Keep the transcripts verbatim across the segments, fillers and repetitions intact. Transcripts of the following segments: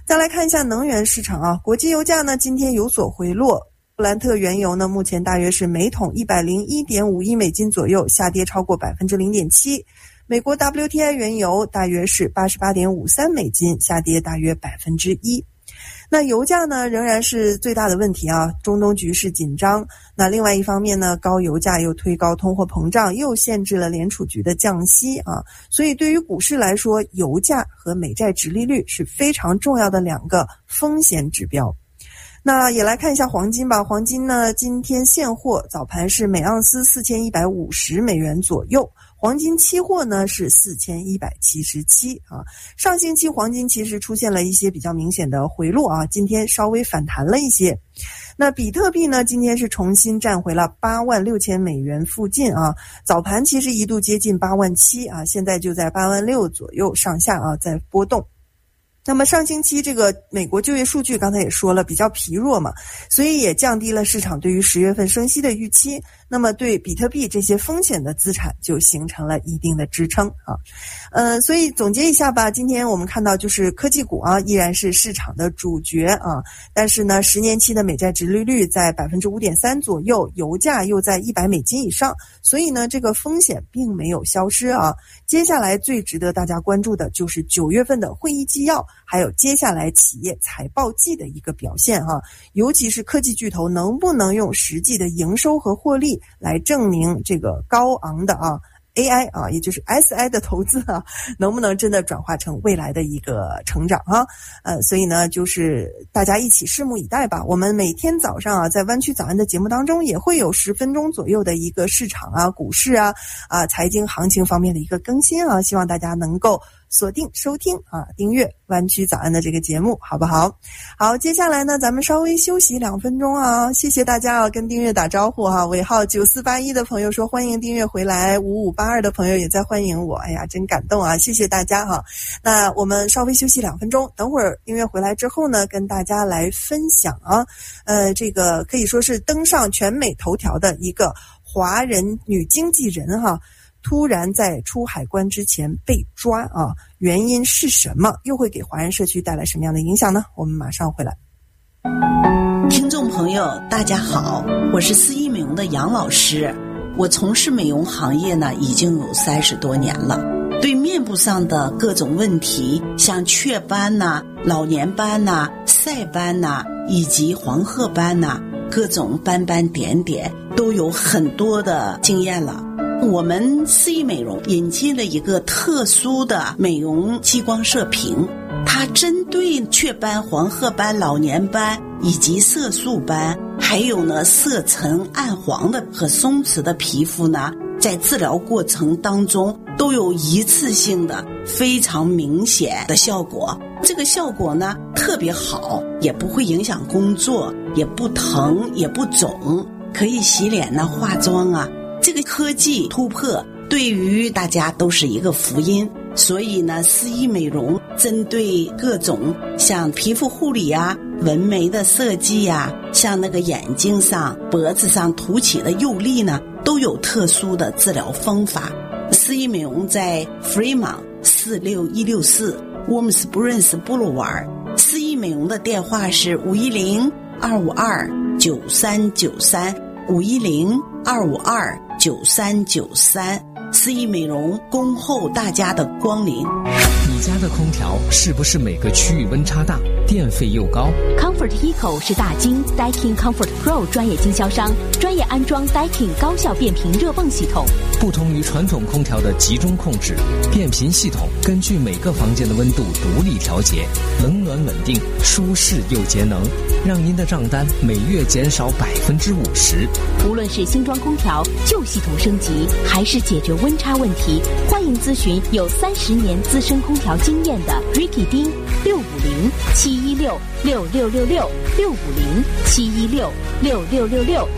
再来看一下能源市场啊，国际油价呢今天有所回落，布兰特原油呢目前大约是每桶 一百零一点五一美金左右，下跌超过 百分之零点七。美国 W T I 原油大约是 八十八点五三美金，下跌大约 百分之一。那油价呢仍然是最大的问题啊，中东局势紧张，那另外一方面呢，高油价又推高通货膨胀，又限制了联储局的降息啊，所以对于股市来说，油价和美债殖利率是非常重要的两个风险指标。那也来看一下黄金吧，黄金呢今天现货早盘是每盎司四千一百五十美元左右，黄金期货呢是四千一百七十七啊。上星期黄金其实出现了一些比较明显的回落啊，今天稍微反弹了一些。那比特币呢今天是重新站回了八万六千美元附近啊，早盘其实一度接近八万七啊，现在就在八万六左右上下啊在波动。那么上星期这个美国就业数据刚才也说了比较疲弱嘛，所以也降低了市场对于十月份升息的预期，那么对比特币这些风险的资产就形成了一定的支撑啊。呃，所以总结一下吧，今天我们看到就是科技股啊依然是市场的主角啊，但是呢十年期的美债殖利率在 百分之五点三 左右，油价又在一百美金以上，所以呢这个风险并没有消失啊。接下来最值得大家关注的就是九月份的会议纪要，还有接下来企业财报季的一个表现哈，尤其是科技巨头能不能用实际的营收和获利来证明这个高昂的啊 A I 啊，也就是 S I 的投资啊，能不能真的转化成未来的一个成长啊？呃，所以呢，就是大家一起拭目以待吧。我们每天早上啊，在湾区早安的节目当中，也会有十分钟左右的一个市场啊、股市啊、啊财经行情方面的一个更新啊，希望大家能够锁定收听啊，订阅湾区早安的这个节目，好不好？好，接下来呢，咱们稍微休息两分钟啊，谢谢大家啊，跟订阅打招呼哈、啊。尾号九四八一的朋友说欢迎订阅回来，五五八二的朋友也在欢迎我，哎呀，真感动啊，谢谢大家哈、啊。那我们稍微休息两分钟，等会儿订阅回来之后呢，跟大家来分享啊，呃，这个可以说是登上全美头条的一个华人女经纪人哈、啊。突然在出海关之前被抓啊，原因是什么？又会给华人社区带来什么样的影响呢？我们马上回来。 听众朋友大家好，我是思怡美容的杨老师，我从事美容行业呢已经有三十多年了，对面部上的各种问题，像雀斑呐、老年斑呐、晒斑呐，以及黄褐斑呐，各种斑斑点点都有很多的经验了。我们思怡美容引进了一个特殊的美容激光射频，它针对雀斑、黄褐斑、老年斑以及色素斑，还有呢色沉暗黄的和松弛的皮肤呢，在治疗过程当中都有一次性的非常明显的效果。这个效果呢特别好，也不会影响工作，也不疼也不肿，可以洗脸呢、化妆啊。这个科技突破对于大家都是一个福音，所以呢思怡美容针对各种像皮肤护理啊、纹眉的设计啊，像那个眼睛上、脖子上凸起的釉粒呢，都有特殊的治疗方法。思怡美容在 Fremont 四六一六四 Wormsprings Boulevard， 思怡美容的电话是五一零二五二九三九三 五一零二五二九三九三，思怡美容恭候大家的光临。 你家的空调是不是每个区域温差大，电费又高？ Comfort Eco 是大金 Daikin Comfort Pro 专业经销商，专业安装 Daikin 高效变频热泵系统。 不同于传统空调的集中控制，变频系统根据每个房间的温度独立调节，冷暖稳定，舒适又节能，让您的账单每月减少百分之五十。 无论是新装空调、旧系统升级，还是解决温差问题，欢迎咨询有三十年资深空调经验的 Ricky 丁六五零七一六六六六六六五零七一六六六六六。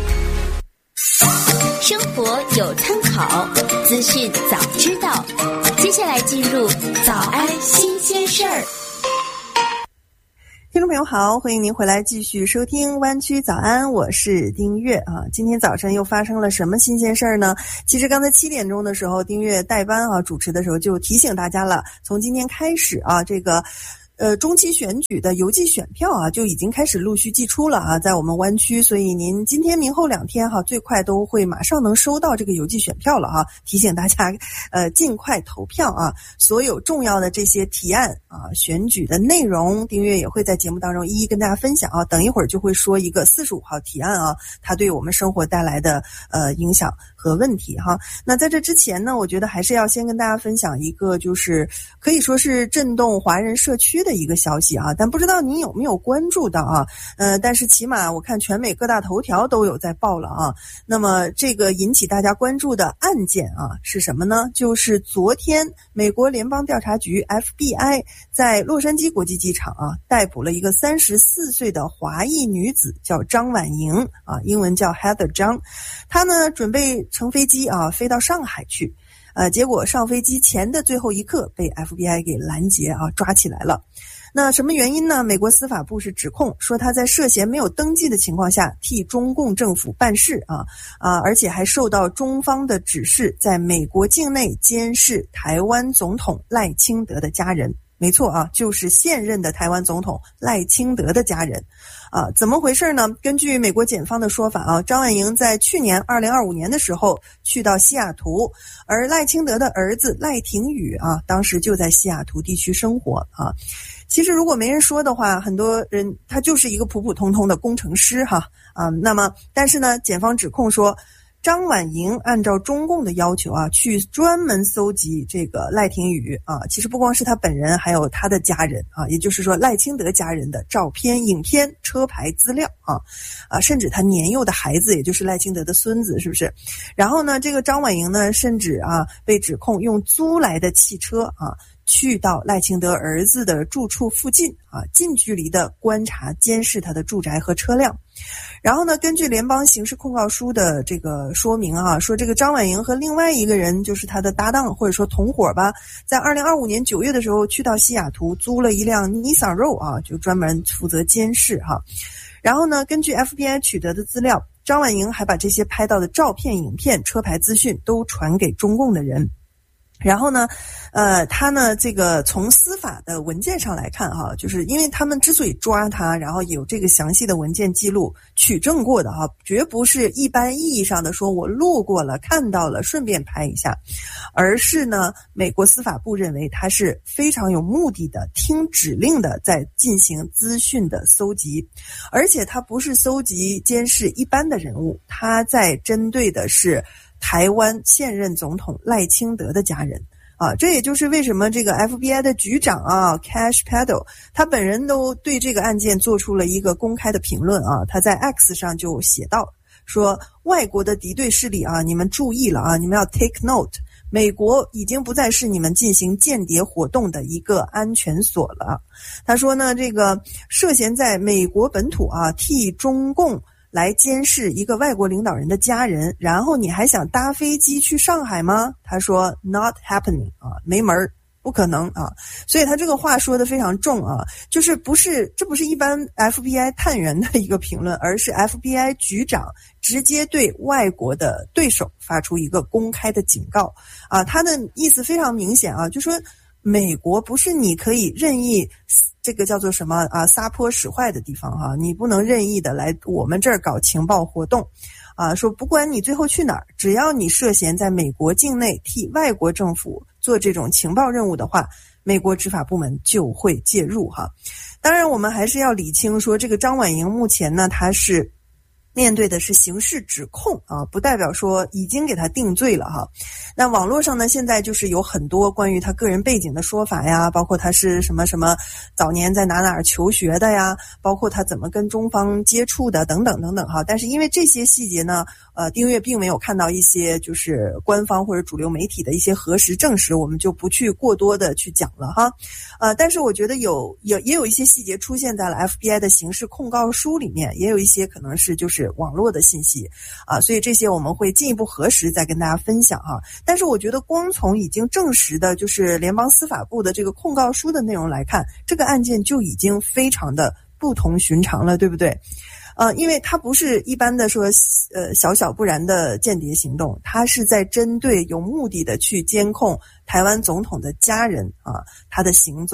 生活有参考，资讯早知道。接下来进入早安新鲜事儿。 听众朋友好，欢迎您回来继续收听湾区早安，我是丁月啊。今天早晨又发生了什么新鲜事儿呢？其实刚才七点钟的时候，丁月代班啊主持的时候就提醒大家了，从今天开始啊，这个呃，中期选举的邮寄选票啊，就已经开始陆续寄出了啊，在我们湾区，所以您今天、明后两天哈，最快都会马上能收到这个邮寄选票了哈。提醒大家，呃，尽快投票啊！所有重要的这些提案啊，选举的内容，丁月也会在节目当中一一跟大家分享啊。等一会儿就会说一个四十五号提案啊，它对我们生活带来的呃影响和问题哈。那在这之前呢，我觉得还是要先跟大家分享一个，就是可以说是震动华人社区的一个消息啊，但不知道您有没有关注到啊？呃，但是起码我看全美各大头条都有在报了啊。那么这个引起大家关注的案件啊是什么呢？就是昨天美国联邦调查局 F B I 在洛杉矶国际机场啊逮捕了一个三十四岁的华裔女子，叫张婉莹啊，英文叫 Heather 张。她呢准备乘飞机啊飞到上海去。呃，结果上飞机前的最后一刻被 F B I 给拦截啊，抓起来了。那什么原因呢？美国司法部是指控说他在涉嫌没有登记的情况下替中共政府办事啊啊，而且还受到中方的指示，在美国境内监视台湾总统赖清德的家人。没错啊，就是现任的台湾总统赖清德的家人。啊，怎么回事呢？根据美国检方的说法啊，张婉莹在去年二零二五年的时候去到西雅图，而赖清德的儿子赖廷宇啊，当时就在西雅图地区生活啊。其实如果没人说的话，很多人他就是一个普普通通的工程师哈啊。那么，但是呢，检方指控说，张婉莹按照中共的要求啊，去专门搜集这个赖廷宇啊，其实不光是他本人，还有他的家人啊，也就是说赖清德家人的照片、影片、车牌资料啊，啊，甚至他年幼的孩子，也就是赖清德的孙子，是不是？然后呢，这个张婉莹呢，甚至啊被指控用租来的汽车啊，去到赖清德儿子的住处附近啊，近距离的观察、监视他的住宅和车辆。然后呢，根据联邦刑事控告书的这个说明啊，说这个张婉莹和另外一个人，就是他的搭档或者说同伙吧，在二零二五年九月的时候去到西雅图租了一辆 Nissan Rogue 啊，就专门负责监视哈。然后呢，根据 F B I 取得的资料，张婉莹还把这些拍到的照片、影片、车牌资讯都传给中共的人。然后呢，呃，他呢，这个从司法的文件上来看哈，就是因为他们之所以抓他，然后有这个详细的文件记录取证过的哈，绝不是一般意义上的说我路过了看到了顺便拍一下，而是呢，美国司法部认为他是非常有目的的、听指令的在进行资讯的搜集，而且他不是搜集监视一般的人物，他在针对的是台湾现任总统赖清德的家人啊，这也就是为什么这个 F B I 的局长啊 Cash Patel 他本人都对这个案件做出了一个公开的评论啊，他在 X 上就写道说，外国的敌对势力啊，你们注意了啊，你们要 take note， 美国已经不再是你们进行间谍活动的一个安全锁了。他说呢，这个涉嫌在美国本土啊替中共来监视一个外国领导人的家人，然后你还想搭飞机去上海吗？他说 not happening 啊，没门儿，不可能啊。所以他这个话说得非常重啊，就是不是这不是一般 F B I 探员的一个评论，而是 F B I 局长直接对外国的对手发出一个公开的警告啊。他的意思非常明显啊，就说美国不是你可以任意这个叫做什么啊撒泼使坏的地方哈、啊，你不能任意的来我们这儿搞情报活动啊，说不管你最后去哪儿，只要你涉嫌在美国境内替外国政府做这种情报任务的话，美国执法部门就会介入哈。当然我们还是要理清说，这个张婉莹目前呢，她是面对的是刑事指控啊，不代表说已经给他定罪了哈。那网络上呢，现在就是有很多关于他个人背景的说法呀，包括他是什么什么早年在哪哪儿求学的呀，包括他怎么跟中方接触的等等等等哈。但是因为这些细节呢，呃，丁月并没有看到一些就是官方或者主流媒体的一些核实证实，我们就不去过多的去讲了哈。呃，但是我觉得有有也有一些细节出现在了 F B I 的刑事控告书里面，也有一些可能是就是网络的信息啊，所以这些我们会进一步核实再跟大家分享哈。但是我觉得光从已经证实的就是联邦司法部的这个控告书的内容来看，这个案件就已经非常的不同寻常了，对不对？呃，因为它不是一般的说呃小小不然的间谍行动，它是在针对有目的的去监控台湾总统的家人啊，他的行踪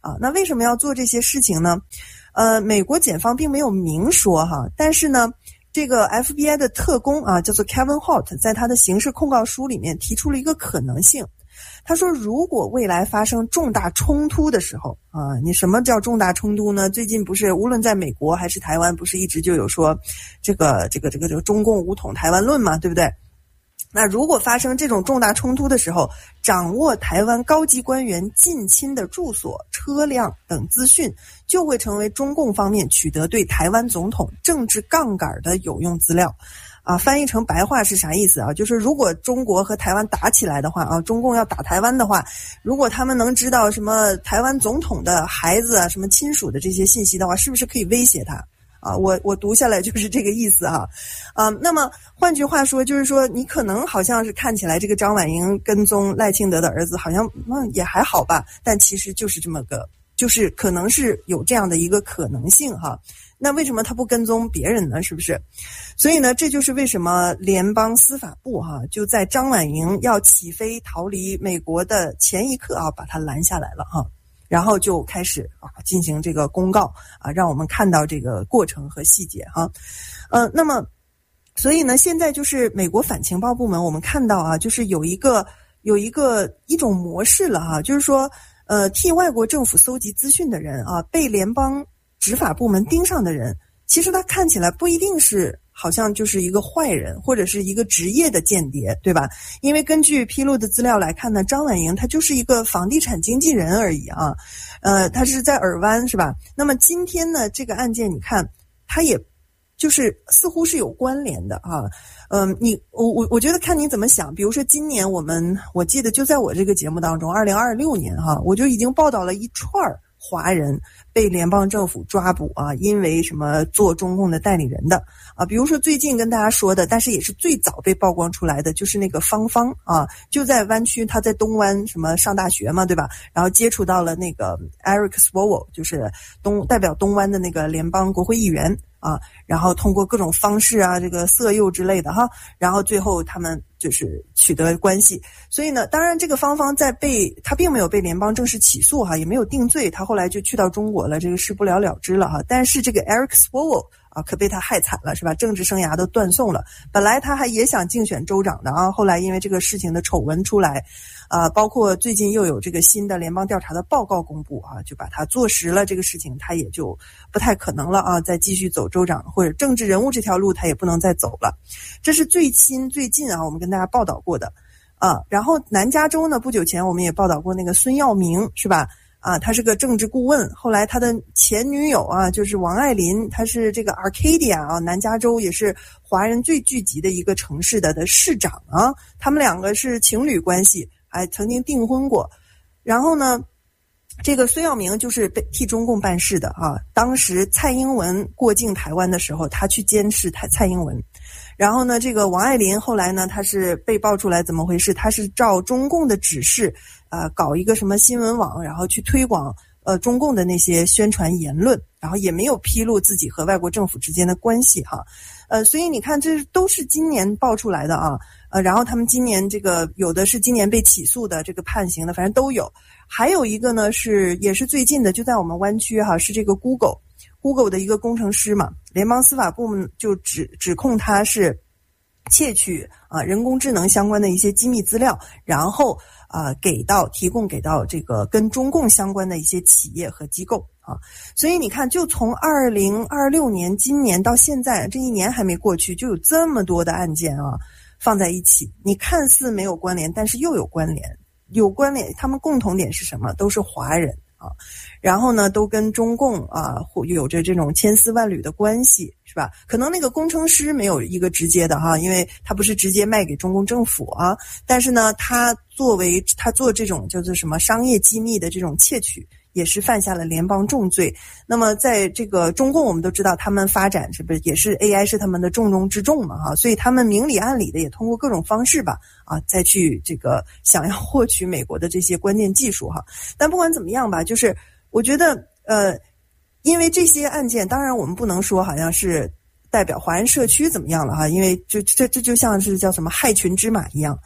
啊。那为什么要做这些事情呢？呃，美国检方并没有明说哈，但是呢，这个 F B I 的特工啊，叫做 Kevin Holt， 在他的刑事控告书里面提出了一个可能性。他说，如果未来发生重大冲突的时候啊，你什么叫重大冲突呢？最近不是无论在美国还是台湾，不是一直就有说这个这个这个这个中共武统台湾论嘛，对不对？那如果发生这种重大冲突的时候，掌握台湾高级官员近亲的住所、车辆等资讯，就会成为中共方面取得对台湾总统政治杠杆的有用资料。啊，翻译成白话是啥意思啊？就是如果中国和台湾打起来的话啊，中共要打台湾的话，如果他们能知道什么台湾总统的孩子啊、什么亲属的这些信息的话，是不是可以威胁他？啊，我我读下来就是这个意思啊，啊，那么换句话说，就是说你可能好像是看起来这个张婉莹跟踪赖清德的儿子，好像嗯也还好吧，但其实就是这么个，就是可能是有这样的一个可能性哈。那为什么他不跟踪别人呢？是不是？所以呢，这就是为什么联邦司法部哈就在张婉莹要起飞逃离美国的前一刻啊，把他拦下来了哈。然后就开始啊进行这个公告啊，让我们看到这个过程和细节哈。呃，那么所以呢，现在就是美国反情报部门，我们看到啊，就是有一个有一个一种模式了哈，就是说呃替外国政府搜集资讯的人啊，被联邦执法部门盯上的人，其实他看起来不一定是好像就是一个坏人或者是一个职业的间谍，对吧？因为根据披露的资料来看呢，张婉莹她就是一个房地产经纪人而已啊，呃，她是在尔湾是吧？那么今天呢，这个案件你看，她也就是似乎是有关联的啊，嗯、呃，你我我我觉得看你怎么想。比如说今年我们我记得就在我这个节目当中，二零二六年哈、啊，我就已经报道了一串华人被联邦政府抓捕啊，因为什么做中共的代理人的啊，比如说最近跟大家说的，但是也是最早被曝光出来的，就是那个芳芳啊，就在湾区，他在东湾什么上大学嘛，对吧？然后接触到了那个 Eric Swalwell， 就是东代表东湾的那个联邦国会议员啊，然后通过各种方式啊，这个色诱之类的哈，然后最后他们就是取得关系。所以呢，当然这个芳芳在被他并没有被联邦正式起诉哈，也没有定罪，他后来就去到中国了，这个事不了了之了哈。但是这个 Eric Swalwell啊，可被他害惨了，是吧？政治生涯都断送了。本来他还也想竞选州长的啊，后来因为这个事情的丑闻出来，啊，包括最近又有这个新的联邦调查的报告公布啊，就把他坐实了这个事情，他也就不太可能了啊，再继续走州长或者政治人物这条路，他也不能再走了。这是最新最近啊，我们跟大家报道过的啊。然后南加州呢，不久前我们也报道过那个孙耀明，是吧？啊，他是个政治顾问，后来他的前女友啊，就是王爱林，他是这个 Arcadia 啊，南加州也是华人最聚集的一个城市的的市长啊，他们两个是情侣关系，还曾经订婚过。然后呢，这个孙耀明就是被替中共办事的啊，当时蔡英文过境台湾的时候，他去监视蔡蔡英文。然后呢，这个王爱林后来呢，他是被爆出来怎么回事？他是照中共的指示，呃，搞一个什么新闻网，然后去推广呃中共的那些宣传言论，然后也没有披露自己和外国政府之间的关系哈，呃，所以你看这都是今年爆出来的啊，呃，然后他们今年这个有的是今年被起诉的，这个判刑的，反正都有。还有一个呢是也是最近的，就在我们湾区哈，是这个 Google。Google 的一个工程师嘛，联邦司法部门就指指控他是窃取啊人工智能相关的一些机密资料，然后啊给到提供给到这个跟中共相关的一些企业和机构啊。所以你看，就从二零二六年今年到现在，这一年还没过去，就有这么多的案件啊放在一起，你看似没有关联，但是又有关联，有关联，他们共同点是什么？都是华人。啊，然后呢，都跟中共啊有着这种千丝万缕的关系，是吧？可能那个工程师没有一个直接的哈，因为他不是直接卖给中共政府啊，但是呢，他作为他做这种叫做什么商业机密的这种窃取，也是犯下了联邦重罪。那么在这个中共，我们都知道他们发展是不是也是 A I 是他们的重中之重嘛哈，所以他们明里暗里的也通过各种方式吧啊，再去这个想要获取美国的这些关键技术哈。但不管怎么样吧，就是我觉得呃，因为这些案件，当然我们不能说好像是代表华人社区怎么样了哈，因为就这这就像是叫什么害群之马一样。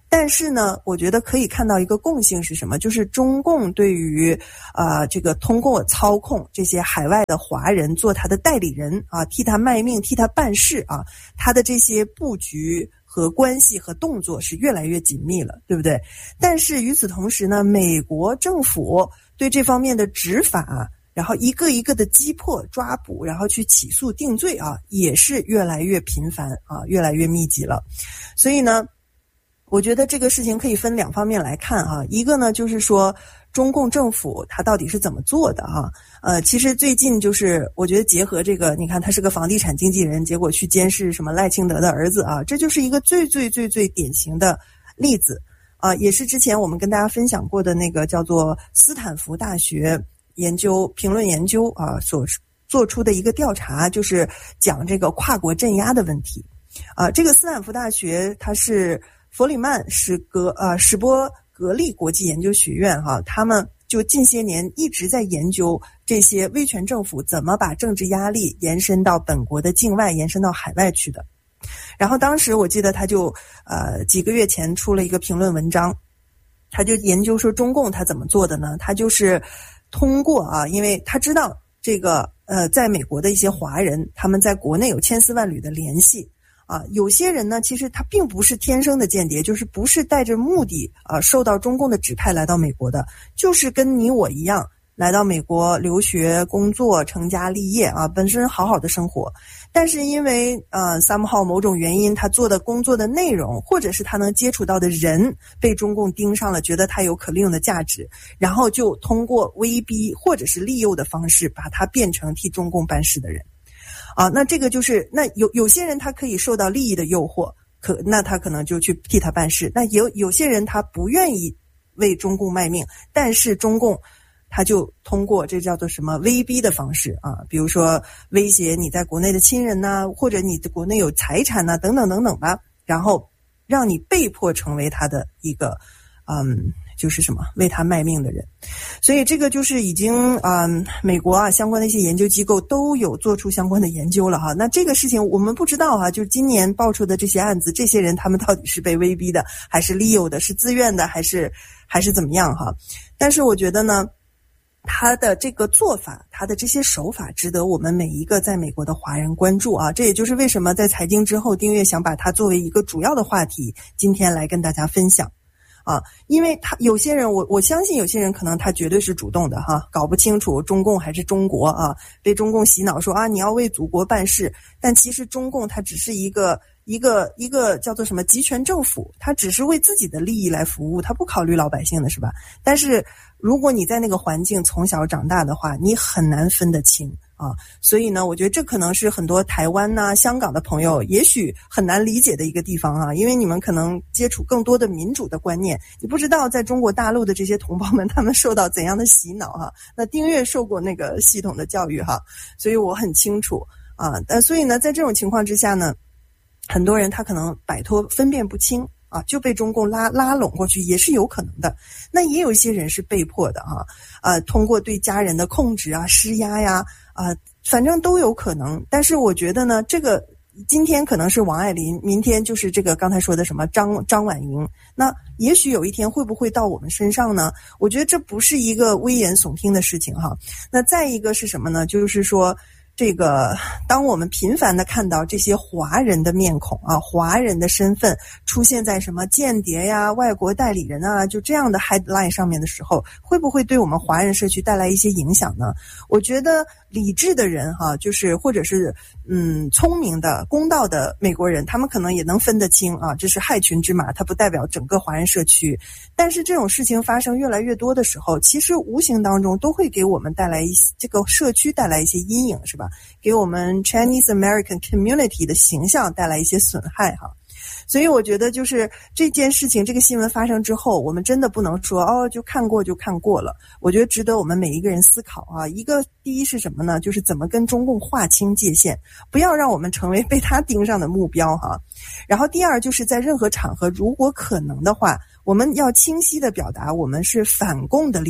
但是呢，我觉得可以看到一个共性是什么，就是中共对于啊、呃、这个通过操控这些海外的华人做他的代理人啊，替他卖命，替他办事啊，他的这些布局和关系和动作是越来越紧密了，对不对？但是与此同时呢，美国政府对这方面的执法，然后一个一个的击破、抓捕，然后去起诉定罪啊，也是越来越频繁啊，越来越密集了。所以呢，我觉得这个事情可以分两方面来看啊，一个呢就是说中共政府它到底是怎么做的啊？呃，其实最近就是我觉得结合这个，你看他是个房地产经纪人，结果去监视什么赖清德的儿子啊，这就是一个最最最最典型的例子啊，也是之前我们跟大家分享过的那个叫做斯坦福大学研究评论研究啊所做出的一个调查，就是讲这个跨国镇压的问题啊。这个斯坦福大学它是弗里曼史格呃史波格利国际研究学院哈、啊，他们就近些年一直在研究这些威权政府怎么把政治压力延伸到本国的境外，延伸到海外去的。然后当时我记得他就呃几个月前出了一个评论文章，他就研究说中共他怎么做的呢？他就是通过啊，因为他知道这个呃在美国的一些华人，他们在国内有千丝万缕的联系。啊，有些人呢，其实他并不是天生的间谍，就是不是带着目的啊，受到中共的指派来到美国的，就是跟你我一样来到美国留学、工作、成家立业啊，本身好好的生活。但是因为呃 somehow 某种原因，他做的工作的内容，或者是他能接触到的人被中共盯上了，觉得他有可利用的价值，然后就通过威逼或者是利诱的方式，把他变成替中共办事的人。啊，那这个就是那有有些人他可以受到利益的诱惑，可那他可能就去替他办事。那有有些人他不愿意为中共卖命，但是中共他就通过这叫做什么威逼的方式啊，比如说威胁你在国内的亲人呐、啊，或者你的国内有财产呐、啊，等等等等吧，然后让你被迫成为他的一个嗯。就是什么为他卖命的人。所以这个就是已经嗯，美国啊相关的一些研究机构都有做出相关的研究了哈。那这个事情我们不知道哈，就是今年爆出的这些案子，这些人他们到底是被威逼的，还是利诱的，是自愿的，还是还是怎么样哈。但是我觉得呢，他的这个做法，他的这些手法值得我们每一个在美国的华人关注啊。这也就是为什么在财经之后，丁月想把它作为一个主要的话题，今天来跟大家分享。啊，因为他有些人，我我相信有些人可能他绝对是主动的哈，搞不清楚中共还是中国啊，被中共洗脑说啊你要为祖国办事，但其实中共它只是一个一个一个叫做什么集权政府，它只是为自己的利益来服务，它不考虑老百姓的是吧？但是如果你在那个环境从小长大的话，你很难分得清。啊，所以呢，我觉得这可能是很多台湾呐、啊、香港的朋友也许很难理解的一个地方啊，因为你们可能接触更多的民主的观念，你不知道在中国大陆的这些同胞们他们受到怎样的洗脑哈、啊。那丁月受过那个系统的教育哈、啊，所以我很清楚啊。但所以呢，在这种情况之下呢，很多人他可能摆脱分辨不清。啊，就被中共拉拉拢过去也是有可能的。那也有一些人是被迫的啊，呃，通过对家人的控制啊、施压呀，啊、呃，反正都有可能。但是我觉得呢，这个今天可能是王爱玲，明天就是这个刚才说的什么张张婉莹。那也许有一天会不会到我们身上呢？我觉得这不是一个危言耸听的事情哈。那再一个是什么呢？就是说。这个当我们频繁的看到这些华人的面孔啊，华人的身份出现在什么间谍呀、外国代理人啊，就这样的 headline 上面的时候，会不会对我们华人社区带来一些影响呢？我觉得理智的人哈、啊，就是或者是嗯聪明的、公道的美国人，他们可能也能分得清啊，这是害群之马，它不代表整个华人社区。但是这种事情发生越来越多的时候，其实无形当中都会给我们带来一些这个社区带来一些阴影，是吧？给我们 Chinese American Community 的形象带来一些损害哈。所以我觉得就是这件事情，这个新闻发生之后，我们真的不能说哦就看过就看过了。我觉得值得我们每一个人思考啊。一个第一是什么呢？就是怎么跟中共划清界限，不要让我们成为被他盯上的目标哈。然后第二就是在任何场合，如果可能的话，我们要清晰地表达我们是反共的立场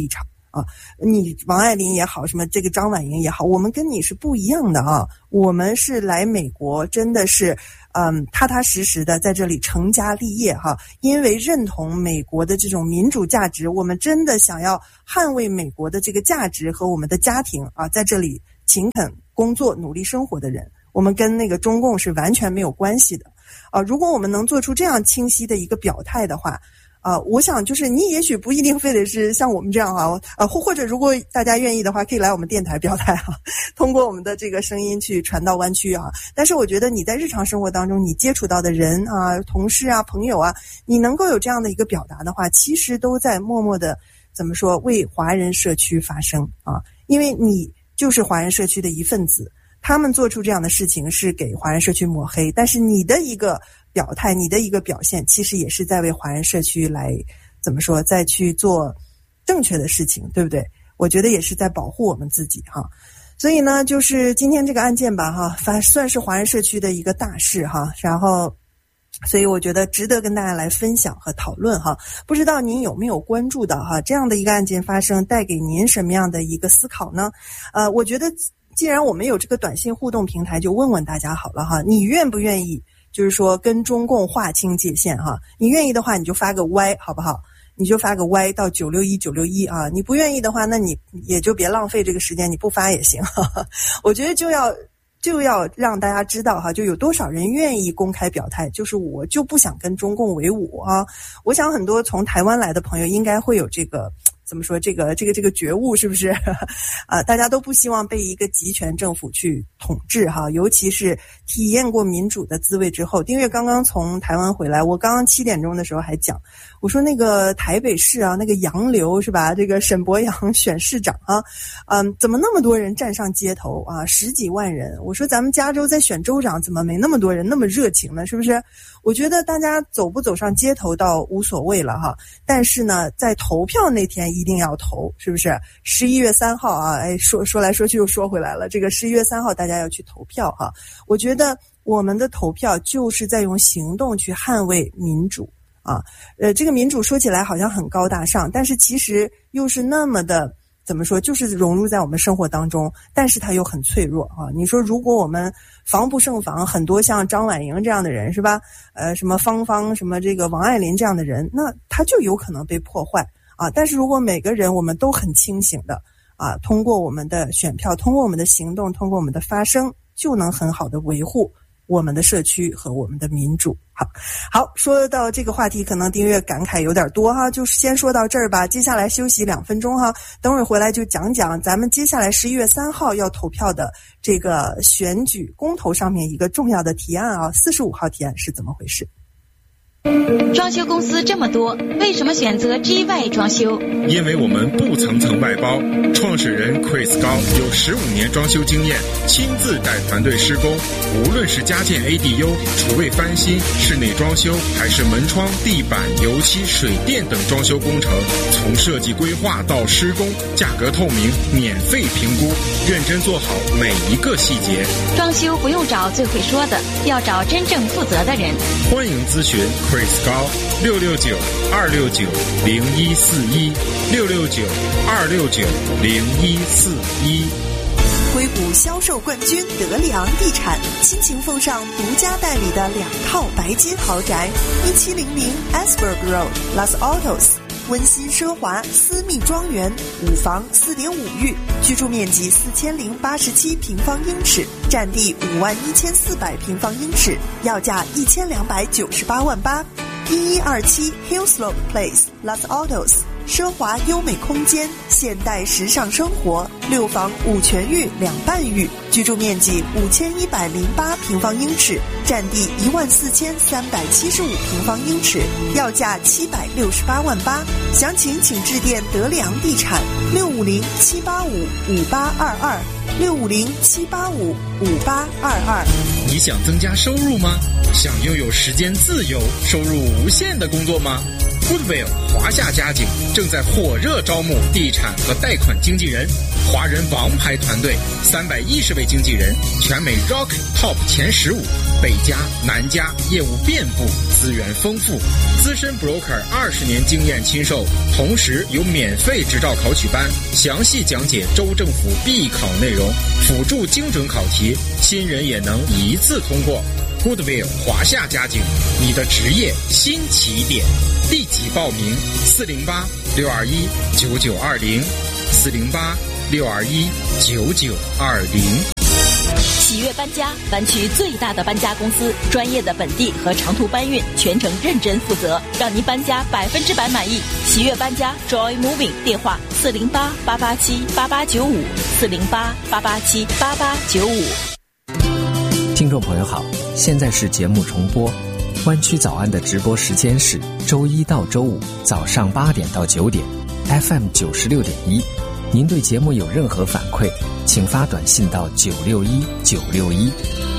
啊，你王爱玲也好，什么这个张婉莹也好，我们跟你是不一样的啊。我们是来美国，真的是嗯踏踏实实的在这里成家立业哈。因为认同美国的这种民主价值，我们真的想要捍卫美国的这个价值和我们的家庭啊，在这里勤恳工作、努力生活的人，我们跟那个中共是完全没有关系的啊。如果我们能做出这样清晰的一个表态的话。啊、呃，我想就是你也许不一定非得是像我们这样哈，呃，或或者如果大家愿意的话，可以来我们电台表态哈，通过我们的这个声音去传到湾区啊。但是我觉得你在日常生活当中你接触到的人啊、同事啊、朋友啊，你能够有这样的一个表达的话，其实都在默默的怎么说为华人社区发声啊，因为你就是华人社区的一份子。他们做出这样的事情是给华人社区抹黑，但是你的一个表态，你的一个表现，其实也是在为华人社区来怎么说，再去做正确的事情，对不对？我觉得也是在保护我们自己哈。所以呢，就是今天这个案件吧哈，反算是华人社区的一个大事哈，然后所以我觉得值得跟大家来分享和讨论哈。不知道您有没有关注到哈这样的一个案件发生，带给您什么样的一个思考呢？呃，我觉得既然我们有这个短信互动平台，就问问大家好了哈，你愿不愿意就是说跟中共划清界限哈？你愿意的话你就发个 Y 好不好？你就发个 Y 到九六一九六一啊，你不愿意的话，那你也就别浪费这个时间，你不发也行哈哈。我觉得就要就要让大家知道哈，就有多少人愿意公开表态，就是我就不想跟中共为伍啊。我想很多从台湾来的朋友应该会有这个怎么说这个这个这个觉悟，是不是啊？大家都不希望被一个集权政府去统治哈，尤其是体验过民主的滋味之后。丁月刚刚从台湾回来，我刚刚七点钟的时候还讲，我说那个台北市啊，那个洋流是吧？这个沈伯洋选市长啊，嗯，怎么那么多人站上街头啊？十几万人。我说咱们加州在选州长，怎么没那么多人那么热情呢？是不是？我觉得大家走不走上街头倒无所谓了哈，但是呢，在投票那天一定要投，是不是？十一月三号啊，哎，说说来说去又说回来了，这个十一月三号大家要去投票哈。我觉得我们的投票就是在用行动去捍卫民主啊。呃，这个民主说起来好像很高大上，但是其实又是那么的。怎么说，就是融入在我们生活当中，但是它又很脆弱啊！你说，如果我们防不胜防，很多像张婉莹这样的人是吧？呃，什么芳芳，什么这个王爱玲这样的人，那他就有可能被破坏啊！但是如果每个人我们都很清醒的啊，通过我们的选票，通过我们的行动，通过我们的发声，就能很好的维护我们的社区和我们的民主。好，好，说到这个话题，可能丁月感慨有点多哈，就先说到这儿吧。接下来休息两分钟哈，等会儿回来就讲讲咱们接下来十一月三号要投票的这个选举公投上面一个重要的提案啊，四十五号提案是怎么回事？ 装修公司这么多，为什么选择 G Y 装修？ 因为我们不层层外包，创始人 Chris 高有十五年装修经验，亲自带团队施工。无论是家建 A D U、厨卫翻新、室内装修，还是门窗、地板、油漆、水电等装修工程，从设计规划到施工，价格透明，免费评估，认真做好每一个细节。 装修不用找最会说的，要找真正负责的人。 欢迎咨询 Chris 高六六九二六九零一四一六六九二六九零一四一。 硅谷销售冠军德里昂地产倾情奉上独家代理的两套白金豪宅，一七零零 Asberg Road Los Altos， 温馨奢华私密庄园，五房四点五浴，居住面积四千零八十七平方英尺，占地五万一千四百平方英尺，要价一千两百九十八万八。一一二七 Hillslope Place Los Altos， 奢华优美空间，现代时尚生活，六房五全浴两半浴，居住面积五千一百零八平方英尺，占地一万四千三百七十五平方英尺，要价七百六十八万八。详情请致电德里昂地产六五零七八五五八二二六五零七八五五八二二。 你想增加收入吗？想拥有时间自由、收入无限的工作吗？ Goodwill 华夏家景正在火热招募地产和贷款经纪人，华人王牌团队，三百一十位经纪人，全美 Rock Top 前十五，北加南加，业务遍布，资源丰富，资深 broker 二十年经验亲授，同时有免费执照考取班，详细讲解州政府必考内容，辅助精准考题，新人也能一次通过。Goodwill 华夏家景，你的职业新起点，立即报名四零八六二一九九二零，四零八六二一九九二零。 喜悦搬家，湾区最大的搬家公司，专业的本地和长途搬运，全程认真负责，让您搬家百分之百满意。喜悦搬家 Joy Moving 电话四零八八八七八八九五，四零八八八七八八九五。 听众朋友好，现在是节目重播。湾区早安的直播时间是周一到周五早上八点到九点 ，F M 九十六点一。您对节目有任何反馈，请发短信到九六一九六一。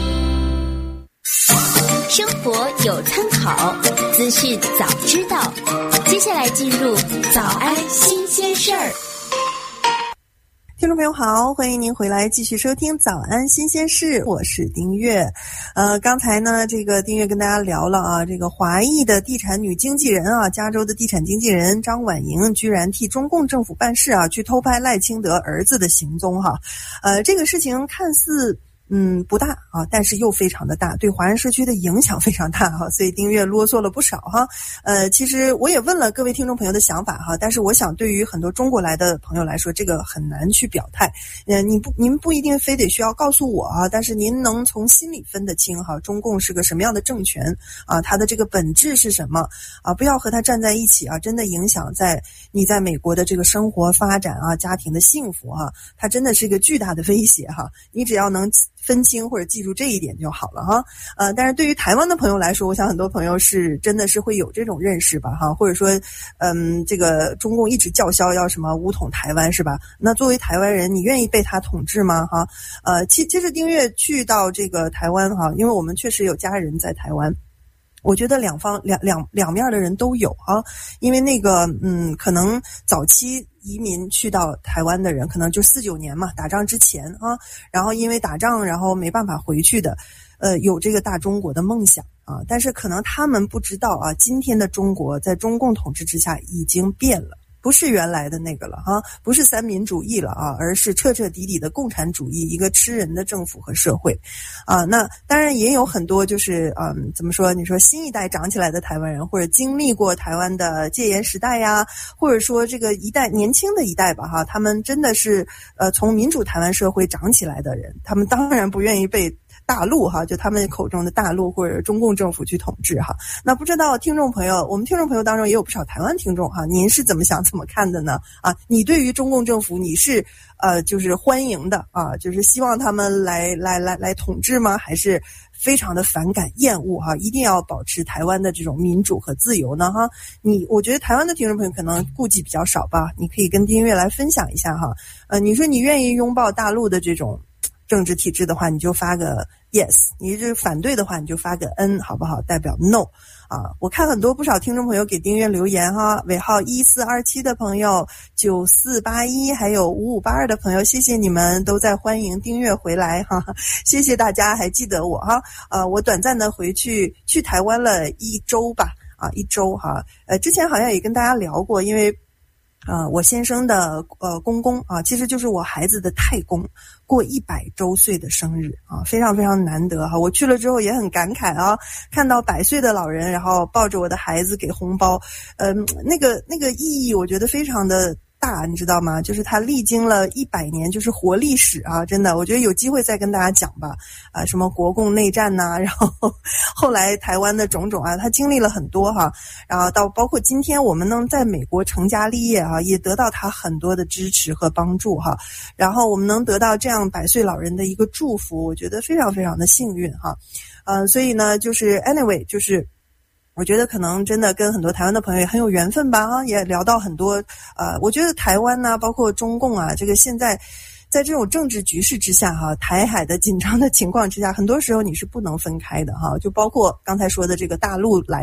生活有参考，资讯早知道。接下来进入早安新鲜事儿。 听众朋友好，欢迎您回来继续收听早安新鲜事，我是丁月。呃，刚才呢，这个丁月跟大家聊了啊，这个华裔的地产女经纪人啊，加州的地产经纪人张婉莹居然替中共政府办事啊，去偷拍赖清德儿子的行踪哈。呃，这个事情看似嗯，不大啊，但是又非常的大，对华人社区的影响非常大哈，所以丁月啰嗦了不少哈。呃，其实我也问了各位听众朋友的想法哈，但是我想对于很多中国来的朋友来说，这个很难去表态。呃，你不，您不一定非得需要告诉我啊，但是您能从心里分得清哈，中共是个什么样的政权啊，它的这个本质是什么啊？不要和它站在一起啊，真的影响在你在美国的这个生活发展啊，家庭的幸福哈，它真的是一个巨大的威胁哈。你只要能分清或者记住这一点就好了哈。呃，但是对于台湾的朋友来说，我想很多朋友是真的是会有这种认识吧哈，或者说，嗯，这个中共一直叫嚣要什么武统台湾是吧？那作为台湾人，你愿意被他统治吗哈？呃，其其实丁月去到这个台湾哈，因为我们确实有家人在台湾。我觉得两方两两两面的人都有啊，因为那个嗯，可能早期移民去到台湾的人，可能就四九年嘛，打仗之前啊，然后因为打仗，然后没办法回去的，呃，有这个大中国的梦想啊，但是可能他们不知道啊，今天的中国在中共统治之下已经变了。不是原来的那个了哈，不是三民主义了啊，而是彻彻底底的共产主义，一个吃人的政府和社会啊。那当然也有很多就是嗯，怎么说？你说新一代长起来的台湾人，或者经历过台湾的戒严时代呀，或者说这个一代年轻的一代吧哈，他们真的是呃从民主台湾社会长起来的人，他们当然不愿意被大陆哈，就他们口中的大陆或者中共政府去统治哈。那不知道听众朋友，我们听众朋友当中也有不少台湾听众哈，您是怎么想怎么看的呢？啊，你对于中共政府你是呃就是欢迎的啊，就是希望他们来来来来统治吗？还是非常的反感厌恶哈？一定要保持台湾的这种民主和自由呢哈？你我觉得台湾的听众朋友可能顾忌比较少吧，你可以跟丁月来分享一下哈。呃，你说你愿意拥抱大陆的这种政治体制的话，你就发个 yes， 你是反对的话，你就发个 n， 好不好？代表 no 啊！我看很多不少听众朋友给丁月留言哈，尾号一四二七的朋友，九四八一，还有五五八二的朋友，谢谢你们都在欢迎丁月回来哈，谢谢大家还记得我哈。呃，我短暂的回去去台湾了一周吧，啊，一周哈。呃，之前好像也跟大家聊过，因为。呃，我先生的呃公公啊，其实就是我孩子的太公，过一百周岁的生日啊，非常非常难得哈。我去了之后也很感慨啊，看到百岁的老人，然后抱着我的孩子给红包，嗯、呃，那个那个意义，我觉得非常的大，你知道吗？就是他历经了一百年，就是活历史啊，真的，我觉得有机会再跟大家讲吧。啊，什么国共内战呐、啊，然后后来台湾的种种啊，他经历了很多哈，然后到包括今天我们能在美国成家立业啊，也得到他很多的支持和帮助哈，然后我们能得到这样百岁老人的一个祝福，我觉得非常非常的幸运哈。呃，所以呢，就是 anyway， 就是。我觉得可能真的跟很多台湾的朋友也很有缘分吧啊，也聊到很多呃，我觉得台湾呢，包括中共啊，这个现在在这种政治局势之下哈，台海的紧张的情况之下，很多时候你是不能分开的哈，就包括刚才说的这个大陆来的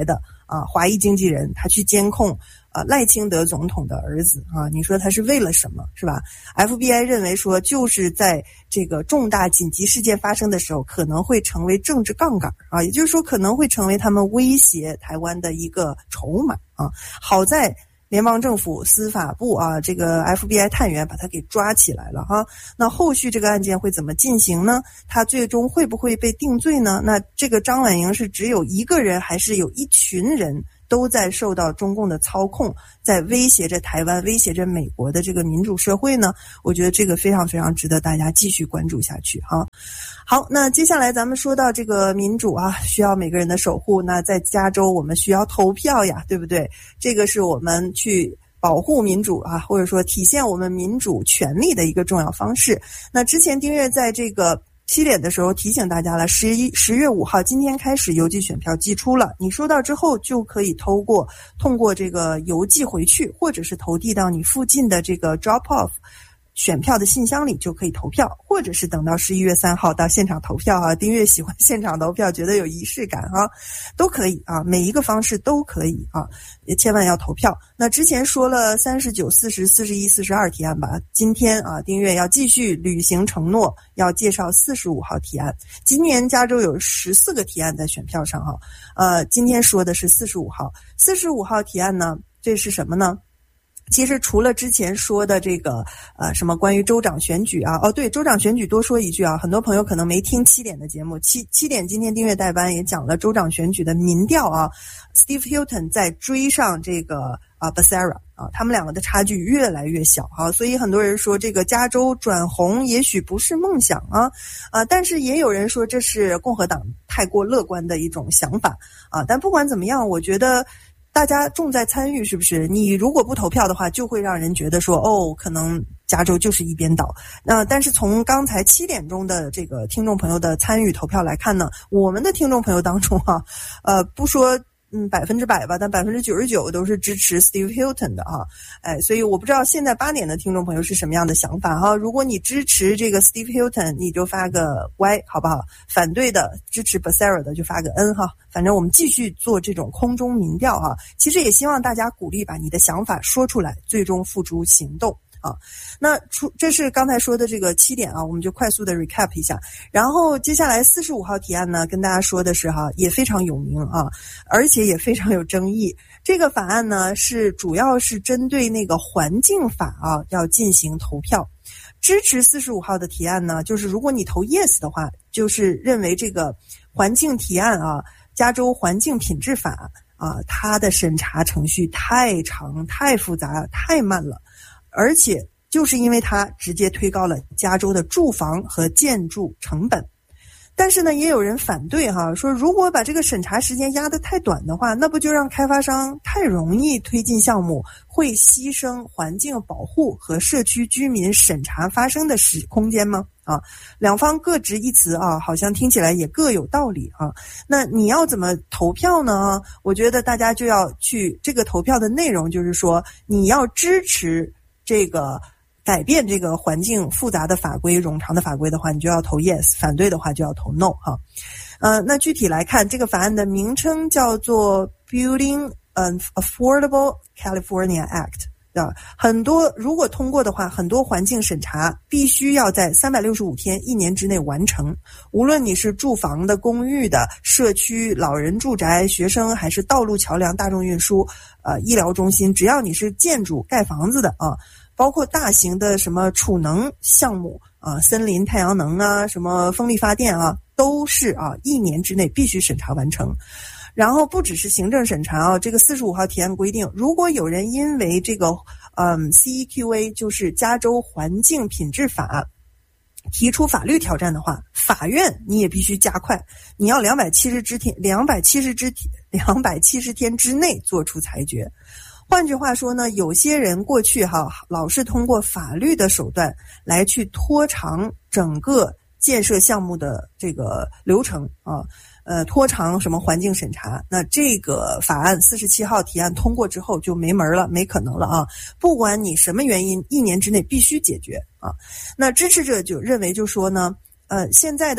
啊华裔经纪人，他去监控啊赖清德总统的儿子啊，你说他是为了什么，是吧 ？F B I 认为说，就是在这个重大紧急事件发生的时候，可能会成为政治杠杆啊，也就是说可能会成为他们威胁台湾的一个筹码啊。好在联邦政府司法部啊，这个 F B I 探员把他给抓起来了哈。那后续这个案件会怎么进行呢？他最终会不会被定罪呢？那这个张婉莹是只有一个人，还是有一群人都在受到中共的操控，在威胁着台湾，威胁着美国的这个民主社会呢？我觉得这个非常非常值得大家继续关注下去哈。好，那接下来咱们说到这个民主啊，需要每个人的守护。那在加州我们需要投票呀，对不对？这个是我们去保护民主啊，或者说体现我们民主权利的一个重要方式。那之前丁月在这个七点的时候提醒大家了，十一十月五号今天开始邮寄选票寄出了，你收到之后就可以透过通过这个邮寄回去，或者是投递到你附近的这个 drop off选票的信箱里就可以投票，或者是等到十一月三号到现场投票啊。丁月喜欢现场投票，觉得有仪式感啊，都可以啊，每一个方式都可以啊，也千万要投票。那之前说了三十九、四十、四十一、四十二提案吧，今天啊，丁月要继续履行承诺，要介绍四十五号提案。今年加州有十四个提案在选票上哈，呃，今天说的是四十五号。四十五号提案呢，这是什么呢？其实除了之前说的这个呃什么关于州长选举啊，哦对，州长选举多说一句啊，很多朋友可能没听七点的节目，七七点今天订阅代班也讲了州长选举的民调啊 ，Steve Hilton 在追上这个啊 Becerra 啊，他们两个的差距越来越小啊，所以很多人说这个加州转红也许不是梦想啊啊，但是也有人说这是共和党太过乐观的一种想法啊，但不管怎么样，我觉得大家重在参与，是不是？你如果不投票的话，就会让人觉得说，哦，可能加州就是一边倒。那但是从刚才七点钟的这个听众朋友的参与投票来看呢，我们的听众朋友当中啊，呃，不说嗯百分之百吧，但百分之九十九都是支持 Steve Hilton 的哈、啊，哎，所以我不知道现在八点的听众朋友是什么样的想法哈。如果你支持这个 Steve Hilton， 你就发个 Y 好不好？反对的支持 Becerra 的就发个 N 哈。反正我们继续做这种空中民调哈。其实也希望大家鼓励把你的想法说出来，最终付诸行动。啊，那出这是刚才说的这个七点啊，我们就快速的 recap 一下。然后接下来四十五号提案呢，跟大家说的是哈，也非常有名啊，而且也非常有争议。这个法案呢是主要是针对那个环境法啊要进行投票。支持四十五号的提案呢，就是如果你投 yes 的话，就是认为这个环境提案啊，加州环境品质法啊，它的审查程序太长、太复杂、太慢了。而且就是因为它直接推高了加州的住房和建筑成本。但是呢，也有人反对哈，说如果把这个审查时间压得太短的话，那不就让开发商太容易推进项目，会牺牲环境保护和社区居民审查发生的时空间吗？啊，两方各执一词啊，好像听起来也各有道理啊。那你要怎么投票呢？我觉得大家就要去这个投票的内容，就是说你要支持这个改变这个环境复杂的法规、冗长的法规的话，你就要投 yes； 反对的话就要投 no 哈。呃，那具体来看，这个法案的名称叫做 Building an Affordable California Act。啊，很多如果通过的话，很多环境审查必须要在三百六十五天一年之内完成。无论你是住房的、公寓的、社区、老人住宅、学生，还是道路、桥梁、大众运输、呃医疗中心，只要你是建筑盖房子的啊，包括大型的什么储能项目啊，森林、太阳能啊，什么风力发电啊，都是啊一年之内必须审查完成。然后不只是行政审查啊，这个四十五号提案规定，如果有人因为这个嗯 C E Q A 就是加州环境品质法提出法律挑战的话，法院你也必须加快，你要两百七十天两百七十之两百七十天之内做出裁决。换句话说呢，有些人过去哈老是通过法律的手段来去拖长整个建设项目的这个流程啊。呃，拖长什么环境审查，那这个法案四十七号提案通过之后就没门了，没可能了啊！不管你什么原因，一年之内必须解决啊。那支持者就认为就说呢，呃，现在的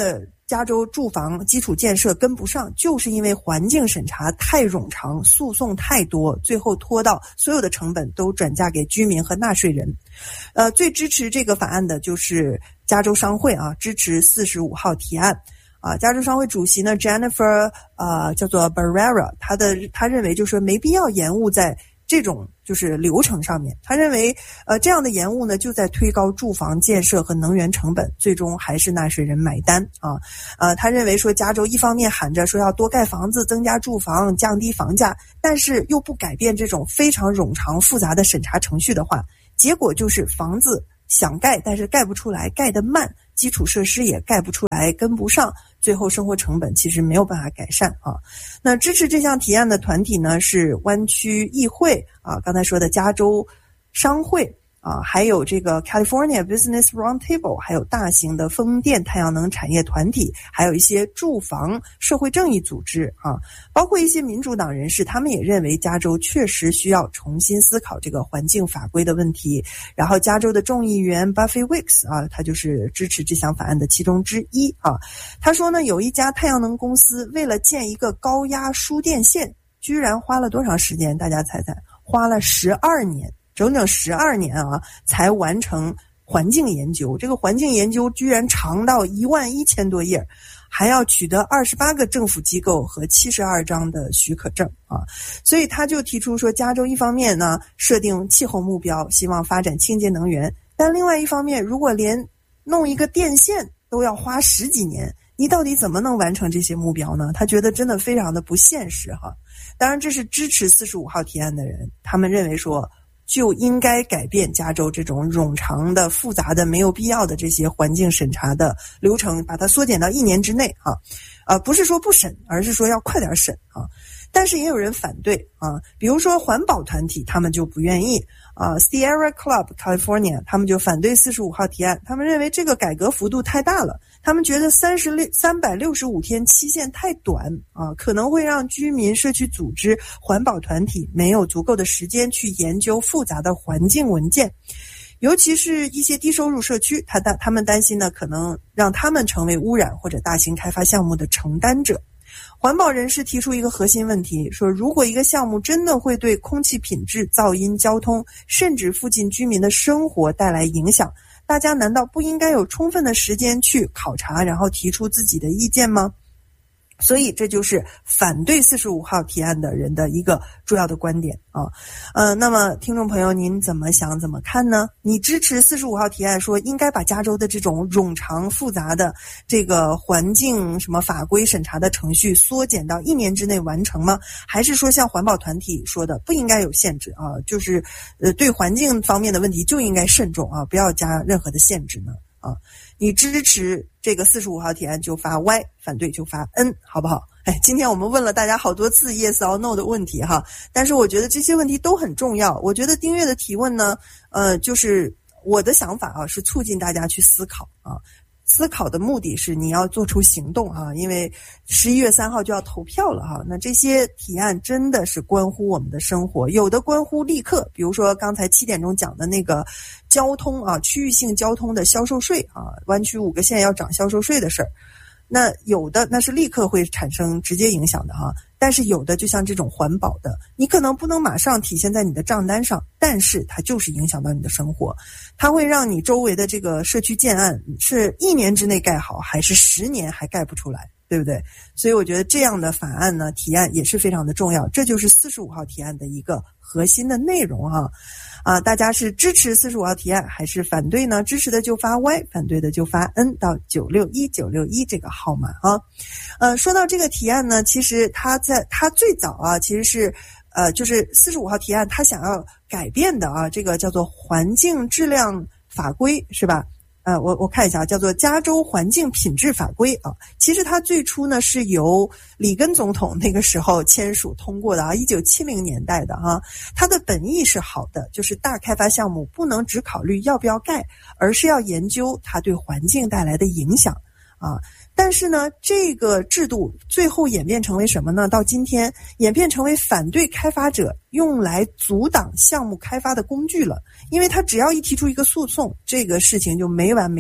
加州住房基础建设跟不上，就是因为环境审查太冗长，诉讼太多，最后拖到所有的成本都转嫁给居民和纳税人。呃，最支持这个法案的就是加州商会啊，支持四十五号提案。啊，加州商会主席呢 Jennifer 呃叫做 Barrera， 他的他认为就是说没必要延误在这种就是流程上面。他认为呃这样的延误呢就在推高住房建设和能源成本，最终还是纳税人买单啊。呃他认为说加州一方面喊着说要多盖房子，增加住房，降低房价，但是又不改变这种非常冗长复杂的审查程序的话，结果就是房子想盖但是盖不出来，盖得慢，基础设施也盖不出来，跟不上，最后生活成本其实没有办法改善啊。那支持这项提案的团体呢是湾区议会啊，刚才说的加州商会啊，还有这个 California Business Roundtable， 还有大型的风电太阳能产业团体，还有一些住房社会正义组织啊，包括一些民主党人士，他们也认为加州确实需要重新思考这个环境法规的问题。然后加州的众议员 Buffy Wicks 啊，他就是支持这项法案的其中之一啊。他说呢，有一家太阳能公司为了建一个高压输电线，居然花了多长时间？大家猜猜，花了十二年。整整十二年啊，才完成环境研究。这个环境研究居然长到一万一千多页，还要取得二十八个政府机构和七十二张的许可证啊。所以他就提出说，加州一方面呢设定气候目标，希望发展清洁能源，但另外一方面，如果连弄一个电线都要花十几年，你到底怎么能完成这些目标呢？他觉得真的非常的不现实哈。当然，这是支持四十五号提案的人，他们认为说，就应该改变加州这种冗长的、复杂的、没有必要的这些环境审查的流程，把它缩减到一年之内啊。呃，不是说不审，而是说要快点审啊。但是也有人反对啊，比如说环保团体，他们就不愿意啊。Sierra Club California 他们就反对四十五号提案，他们认为这个改革幅度太大了，他们觉得三十六三百六十五天期限太短啊，可能会让居民、社区组织、环保团体没有足够的时间去研究复杂的环境文件。尤其是一些低收入社区，他他们担心呢，可能让他们成为污染或者大型开发项目的承担者。环保人士提出一个核心问题，说如果一个项目真的会对空气品质、噪音、交通，甚至附近居民的生活带来影响，大家难道不应该有充分的时间去考察，然后提出自己的意见吗？所以这就是反对四十五号提案的人的一个主要的观点啊。呃，那么听众朋友您怎么想怎么看呢？你支持四十五号提案说应该把加州的这种冗长复杂的这个环境什么法规审查的程序缩减到一年之内完成吗？还是说像环保团体说的不应该有限制啊，就是呃对环境方面的问题就应该慎重啊，不要加任何的限制呢？啊，你支持这个四十五号提案就发 Y， 反对就发 N， 好不好？哎，今天我们问了大家好多次 yes or no 的问题哈，但是我觉得这些问题都很重要。我觉得丁月的提问呢，呃，就是我的想法啊，是促进大家去思考啊。思考的目的是你要做出行动啊，因为十一月三号就要投票了哈。那这些提案真的是关乎我们的生活，有的关乎立刻，比如说刚才七点钟讲的那个交通啊，区域性交通的销售税啊，湾区五个县要涨销售税的事儿。那有的那是立刻会产生直接影响的哈，但是有的就像这种环保的，你可能不能马上体现在你的账单上，但是它就是影响到你的生活，它会让你周围的这个社区建案是一年之内盖好，还是十年还盖不出来，对不对？所以我觉得这样的法案呢，提案也是非常的重要，这就是四十五号提案的一个核心的内容哈。啊，大家是支持四十五号提案还是反对呢？支持的就发 Y， 反对的就发 N 到九六一九六一这个号码啊。呃，说到这个提案呢，其实它在它最早啊，其实是呃，就是四十五号提案，它想要改变的啊，这个叫做环境质量法规是吧？呃，我我看一下，叫做加州环境品质法规啊。其实它最初呢是由里根总统那个时候签署通过的啊，一九七零年代的哈、啊。它的本意是好的，就是大开发项目不能只考虑要不要盖，而是要研究它对环境带来的影响啊。但是呢，这个制度最后演变成为什么呢？到今天演变成为反对开发者用来阻挡项目开发的工具了。因为他只要一提出一个诉讼，这个事情就没完没了啊。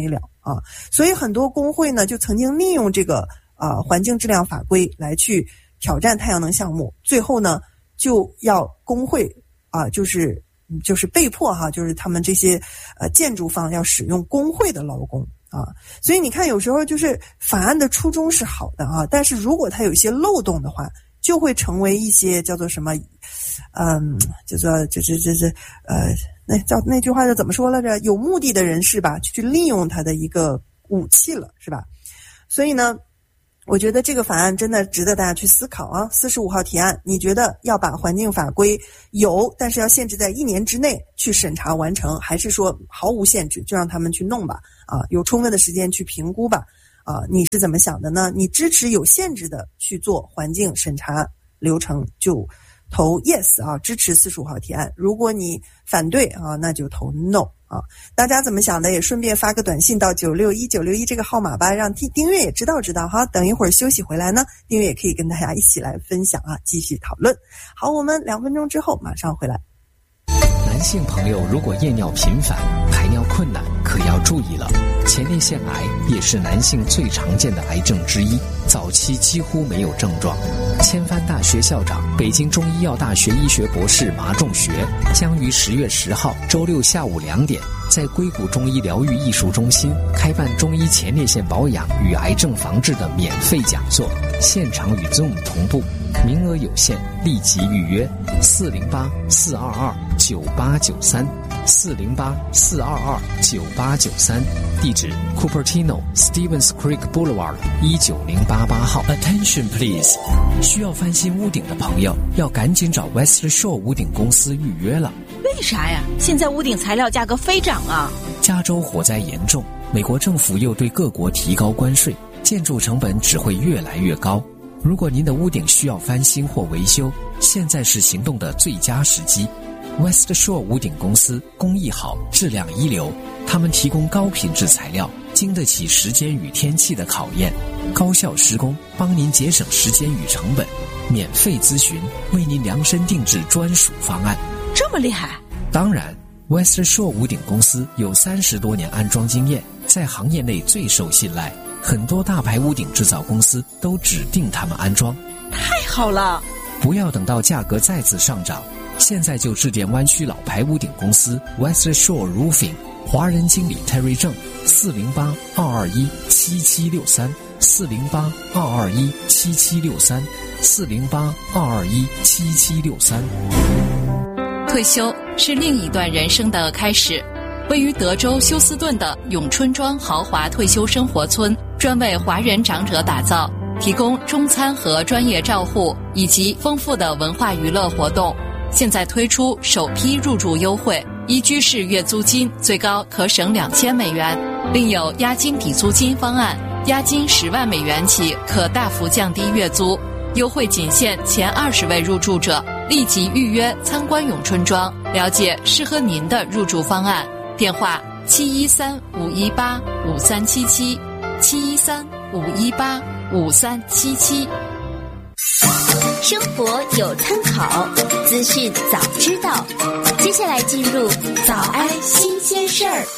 啊。所以很多工会呢就曾经利用这个啊环境质量法规来去挑战太阳能项目，最后呢就要工会啊就是就是被迫哈、啊，就是他们这些呃建筑方要使用工会的劳工啊。所以你看有时候就是法案的初衷是好的啊，但是如果它有一些漏洞的话，就会成为一些叫做什么嗯叫做就是就是呃那叫那句话就怎么说来着，有目的的人士吧去利用它的一个武器了，是吧？所以呢我觉得这个法案真的值得大家去思考啊。四十五号提案，你觉得要把环境法规有，但是要限制在一年之内去审查完成，还是说毫无限制就让他们去弄吧？啊，有充分的时间去评估吧？啊，你是怎么想的呢？你支持有限制的去做环境审查流程，就投 yes 啊，支持四十五号提案。如果你反对啊，那就投 no。啊，大家怎么想的也顺便发个短信到九六一九六一这个号码吧，让订阅也知道知道哈。等一会儿休息回来呢，订阅也可以跟大家一起来分享啊，继续讨论。好，我们两分钟之后马上回来。 男性朋友如果夜尿频繁、排尿困难，可要注意了。前列腺癌也是男性最常见的癌症之一，早期几乎没有症状。千帆大学校长、北京中医药大学医学博士马仲学将于十月十号周六下午两点，在硅谷中医疗愈艺术中心开办中医前列腺保养与癌症防治的免费讲座，现场与 Zoom 同步，名额有限，立即预约四零八四二二九八九三 四零八四二二九八九三，地址 Cupertino Stevens Creek Boulevard 一九零八八号。 Attention please， 需要翻新屋顶的朋友要赶紧找 West Shore 屋顶公司预约了。 为啥呀？现在屋顶材料价格飞涨啊！ 加州火灾严重，美国政府又对各国提高关税，建筑成本只会越来越高。如果您的屋顶需要翻新或维修，现在是行动的最佳时机。West Shore 屋顶公司工艺好，质量一流，他们提供高品质材料，经得起时间与天气的考验，高效施工，帮您节省时间与成本，免费咨询，为您量身定制专属方案。 这么厉害？ 当然 West Shore 屋顶公司有三十多年安装经验，在行业内最受信赖，很多大牌屋顶制造公司都指定他们安装。 太好了！ 不要等到价格再次上涨，现在就致电湾区老牌屋顶公司 West Shore Roofing， 华人经理 Terry 郑，四零八二二一七七六三 四零八二二一七七六三 四零八二二一七七六三。 退休是另一段人生的开始。位于德州休斯顿的永春庄豪华退休生活村，专为华人长者打造，提供中餐和专业照护，以及丰富的文化娱乐活动。现在推出首批入住优惠，一居室月租金最高可省两千美元，另有押金抵租金方案，押金十万美元起可大幅降低月租。优惠仅限前二十位入住者，立即预约参观永春庄，了解适合您的入住方案。电话七一三五一八五三七七，七一三五一八五三七七。 生活有参考，资讯早知道。接下来进入早安新鲜事儿。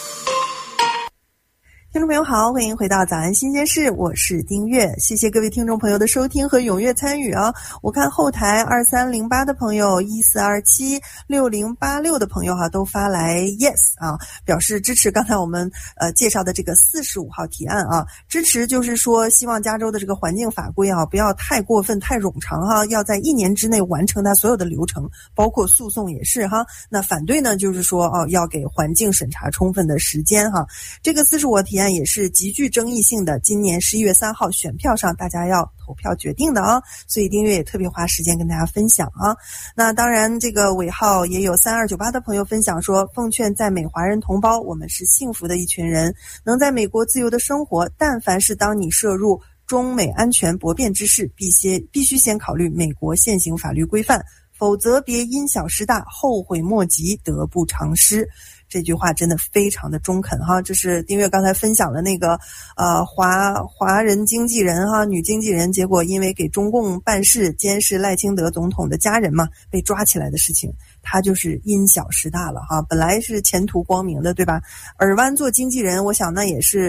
听众朋友好，欢迎回到早安新鲜事，我是丁月，谢谢各位听众朋友的收听和踊跃参与啊！我看后台二三零八的朋友、一四二七六零八六的朋友哈、啊，都发来 yes 啊，表示支持刚才我们呃介绍的这个四十五号提案啊，支持就是说希望加州的这个环境法规啊不要太过分太冗长哈、啊，要在一年之内完成它所有的流程，包括诉讼也是哈。那反对呢就是说哦、啊、要给环境审查充分的时间哈。这个四十五号提案也是极具争议性的，今年十一月三号选票上大家要投票决定的啊，所以丁月也特别花时间跟大家分享啊。那当然这个尾号也有三二九八的朋友分享说，奉劝在美华人同胞，我们是幸福的一群人，能在美国自由的生活，但凡是当你涉入中美安全博辩之事，必先必须先考虑美国现行法律规范，否则别因小失大，后悔莫及，得不偿失。这句话真的非常的中肯哈，这是丁月刚才分享了那个呃华华人经纪人哈，女经纪人，结果因为给中共办事监视赖清德总统的家人嘛，被抓起来的事情，他就是因小失大了哈，本来是前途光明的对吧？耳湾做经纪人，我想那也是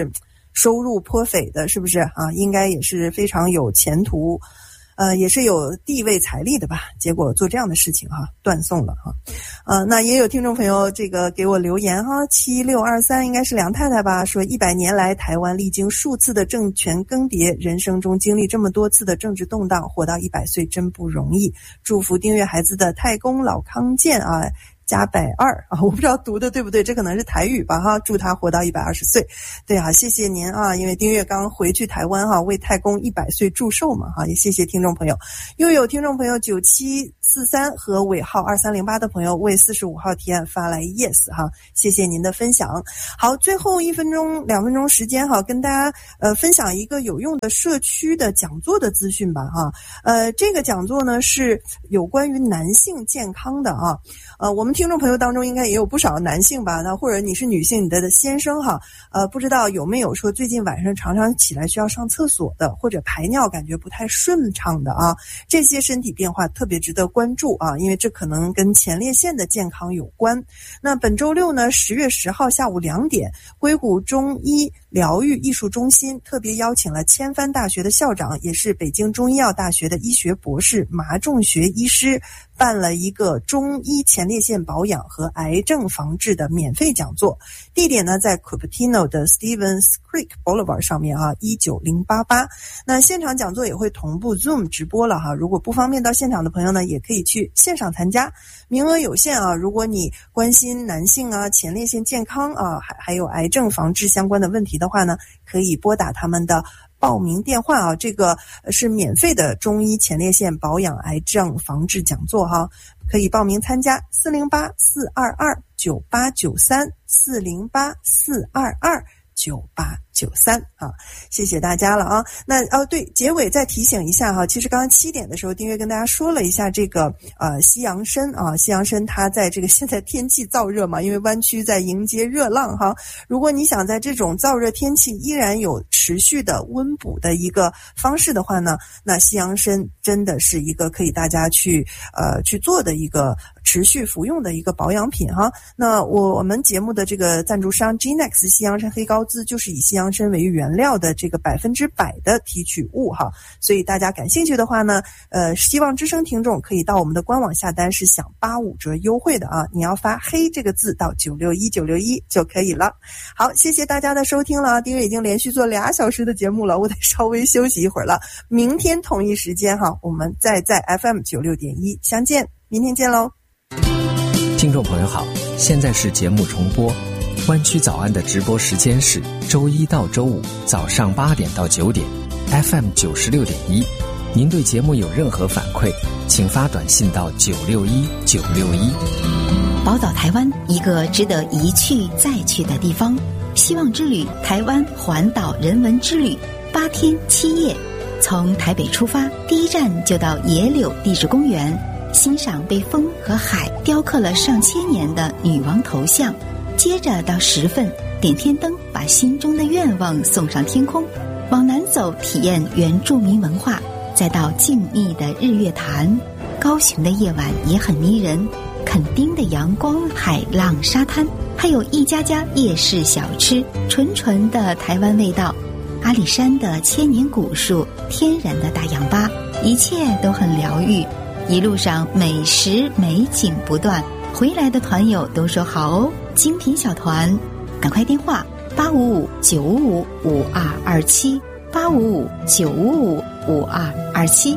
收入颇斐的，是不是啊？应该也是非常有前途。呃，也是有地位财力的吧，结果做这样的事情哈，断送了哈。呃，那也有听众朋友这个给我留言哈，七六二三应该是梁太太吧，说一百年来台湾历经数次的政权更迭，人生中经历这么多次的政治动荡，活到一百岁真不容易。祝福订阅孩子的太公老康健啊。加百二啊，我不知道读的对不对，这可能是台语吧哈。祝他活到一百二十岁。对啊，谢谢您啊，因为丁月刚回去台湾哈，为太公一百岁祝寿嘛哈，也谢谢听众朋友。又有听众朋友九七四三和尾号二三零八的朋友为四十五号提案发来 yes 哈，谢谢您的分享。好，最后一分钟两分钟时间哈，跟大家呃分享一个有用的社区的讲座的资讯吧哈。呃，这个讲座呢是有关于男性健康的啊。呃，我们听众朋友当中应该也有不少男性吧，那或者你是女性，你的先生哈，呃，不知道有没有说最近晚上常常起来需要上厕所的，或者排尿感觉不太顺畅的啊，这些身体变化特别值得关注啊，因为这可能跟前列腺的健康有关。那本周六呢，十月十号下午两点，硅谷中医疗愈艺术中心特别邀请了千帆大学的校长，也是北京中医药大学的医学博士麻仲学医师，办了一个中医前列腺保养和癌症防治的免费讲座，地点呢在 Cupertino 的 Stevens Creek Boulevard 上面啊，一九零八八。那现场讲座也会同步 Zoom 直播了哈，如果不方便到现场的朋友呢，也可以去线上参加，名额有限啊。如果你关心男性啊、前列腺健康啊，还还有癌症防治相关的问题的话呢，可以拨打他们的报名电话啊，这个是免费的中医前列腺保养癌症防治讲座哈，可以报名参加四零八四二二九八九三四零八四二二九八九三啊，谢谢大家了啊。那哦对，结尾再提醒一下哈，其实刚刚七点的时候，丁月跟大家说了一下这个呃西洋参啊，西洋参它在这个现在天气燥热嘛，因为湾区在迎接热浪哈。如果你想在这种燥热天气依然有持续的温补的一个方式的话呢，那西洋参真的是一个可以大家去呃去做的一个持续服用的一个保养品哈。那我我们节目的这个赞助商 G-Nex 西洋参黑高滋就是以西洋参为原料的这个百分之百的提取物哈，所以大家感兴趣的话呢，呃，希望之声听众可以到我们的官网下单，是享八五折优惠的啊！你要发黑这个字到九六一九六一就可以了。好，谢谢大家的收听了，丁月已经连续做俩小时的节目了，我得稍微休息一会儿了。明天同一时间哈，我们再在 F M 九六点一相见，明天见喽。 听众朋友好，现在是节目重播。湾区早安的直播时间是周一到周五早上八点到九点 F M 九十六点一。您对节目有任何反馈，请发短信到九六一九六一。 宝岛台湾，一个值得一去再去的地方。希望之旅台湾环岛人文之旅，八天七夜，从台北出发，第一站就到野柳地质公园，欣赏被风和海雕刻了上千年的女王头像。接着到十份点天灯，把心中的愿望送上天空。往南走，体验原住民文化，再到静谧的日月潭。高雄的夜晚也很迷人，垦丁的阳光、海浪、沙滩，还有一家家夜市小吃，纯纯的台湾味道。阿里山的千年古树，天然的大氧吧，一切都很疗愈。一路上美食美景不断，回来的团友都说好哦，精品小团，赶快电话八五五九五五五二二七八五五九五五五二二七。